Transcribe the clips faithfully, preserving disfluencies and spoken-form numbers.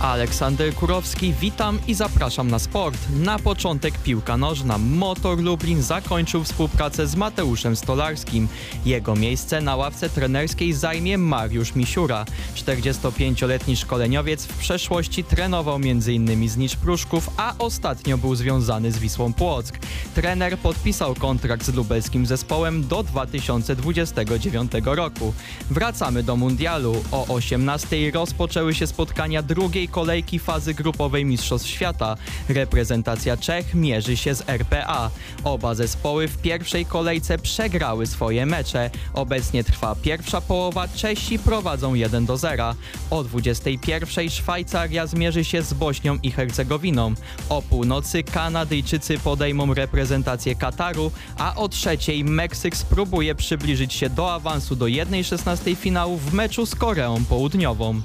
Aleksander Kurowski, witam i zapraszam na sport. Na początek piłka nożna. Motor Lublin zakończył współpracę z Mateuszem Stolarskim. Jego miejsce na ławce trenerskiej zajmie Mariusz Misiura. czterdziestopięcioletni szkoleniowiec w przeszłości trenował między innymi z Nicz Pruszków, a ostatnio był związany z Wisłą Płock. Trener podpisał kontrakt z lubelskim zespołem do dwa tysiące dwudziestego dziewiątego roku. Wracamy do mundialu. O osiemnastej rozpoczęły się spotkania drugiej kolejki fazy grupowej Mistrzostw Świata. Reprezentacja Czech mierzy się z R P A. Oba zespoły w pierwszej kolejce przegrały swoje mecze. Obecnie trwa pierwsza połowa, Czesi prowadzą jeden do zera. O dwudziestej pierwszej Szwajcaria zmierzy się z Bośnią i Hercegowiną. O północy Kanadyjczycy podejmą reprezentację Kataru, a o trzeciej Meksyk spróbuje przybliżyć się do awansu do jednej szesnastej finału w meczu z Koreą Południową.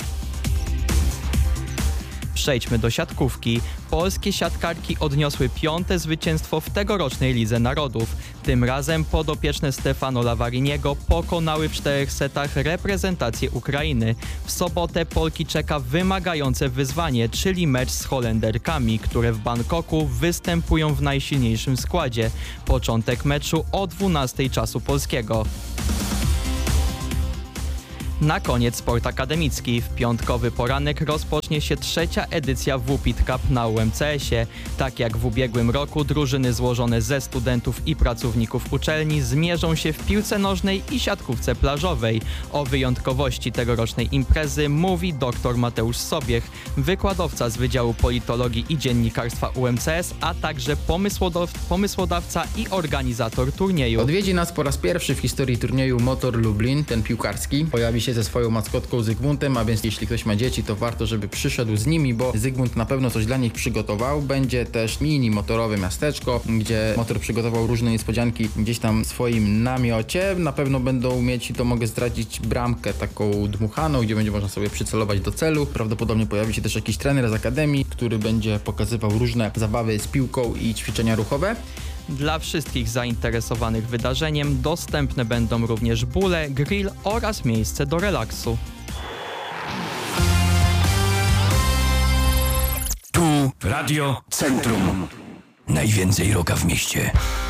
Przejdźmy do siatkówki. Polskie siatkarki odniosły piąte zwycięstwo w tegorocznej Lidze Narodów. Tym razem podopieczne Stefano Lavariniego pokonały w czterech setach reprezentację Ukrainy. W sobotę Polki czeka wymagające wyzwanie, czyli mecz z Holenderkami, które w Bangkoku występują w najsilniejszym składzie. Początek meczu o dwunastej czasu polskiego. Na koniec sport akademicki. W piątkowy poranek rozpocznie się trzecia edycja W P I T Cup na U M C S-ie. Tak jak w ubiegłym roku drużyny złożone ze studentów i pracowników uczelni zmierzą się w piłce nożnej i siatkówce plażowej. O wyjątkowości tegorocznej imprezy mówi dr Mateusz Sobiech, wykładowca z Wydziału Politologii i Dziennikarstwa U M C S, a także pomysłodaw- pomysłodawca i organizator turnieju. Odwiedzi nas po raz pierwszy w historii turnieju Motor Lublin, ten piłkarski. Pojawi się ze swoją maskotką Zygmuntem, a więc jeśli ktoś ma dzieci, to warto, żeby przyszedł z nimi, bo Zygmunt na pewno coś dla nich przygotował. Będzie też mini motorowe miasteczko, gdzie motor przygotował różne niespodzianki gdzieś tam w swoim namiocie. Na pewno będą mieć, to mogę zdradzić, bramkę taką dmuchaną, gdzie będzie można sobie przycelować do celu. Prawdopodobnie pojawi się też jakiś trener z akademii, który będzie pokazywał różne zabawy z piłką i ćwiczenia ruchowe. Dla wszystkich zainteresowanych wydarzeniem dostępne będą również bóle, grill oraz miejsce do relaksu. Tu Radio Centrum. Najwięcej rocka w mieście.